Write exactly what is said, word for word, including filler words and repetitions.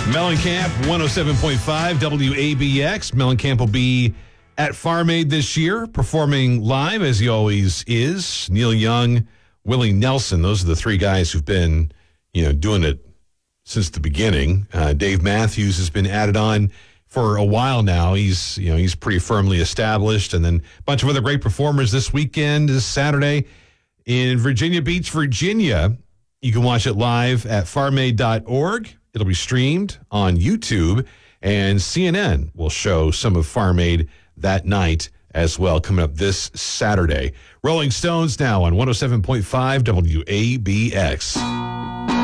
Mellencamp, one oh seven point five W A B X. Mellencamp will be at Farm Aid this year, performing live as he always is. Neil Young, Willie Nelson, those are the three guys who've been, you know, doing it since the beginning. Uh, Dave Matthews has been added on for a while now. He's, you know, he's pretty firmly established. And then a bunch of other great performers this weekend, this Saturday in Virginia Beach, Virginia. You can watch it live at farm aid dot org. It'll be streamed on YouTube, and C N N will show some of Farm Aid that night as well, coming up this Saturday. Rolling Stones now on one oh seven point five W A B X.